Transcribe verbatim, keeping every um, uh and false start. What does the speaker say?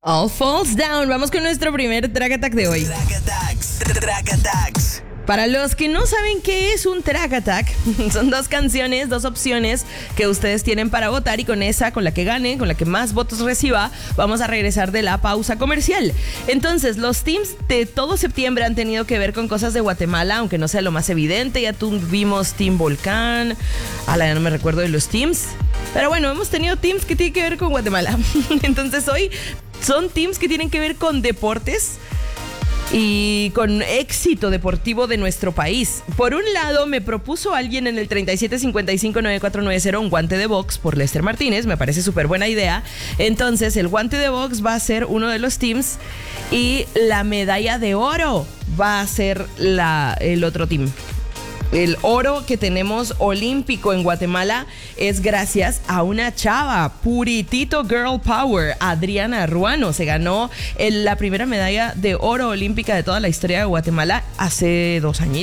All falls down. Vamos con nuestro primer track attack de hoy. Track attacks, track attacks. Para los que no saben qué es un track attack, son dos canciones, dos opciones que ustedes tienen para votar y con esa, con la que gane, con la que más votos reciba, vamos a regresar de la pausa comercial. Entonces, los teams de todo septiembre han tenido que ver con cosas de Guatemala, aunque no sea lo más evidente. Ya tuvimos Team Volcán, a la ya no me recuerdo de los teams. Pero bueno, hemos tenido teams que tienen que ver con Guatemala. Entonces hoy son teams que tienen que ver con deportes y con éxito deportivo de nuestro país. Por un lado, me propuso alguien en el treinta y siete cincuenta y cinco, noventa y cuatro noventa un guante de box por Lester Martínez. Me parece súper buena idea. Entonces, el guante de box va a ser uno de los teams y la medalla de oro va a ser la, el otro team. El oro que tenemos olímpico en Guatemala es gracias a una chava, puritito girl power, Adriana Ruano. Se ganó el, la primera medalla de oro olímpica de toda la historia de Guatemala hace dos años.